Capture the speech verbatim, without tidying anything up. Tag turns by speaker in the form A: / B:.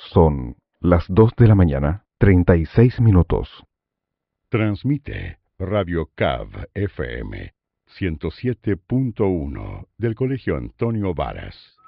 A: Son las dos de la mañana, treinta y seis minutos.
B: Transmite Radio C A V F M ciento siete punto uno del Colegio Antonio Varas.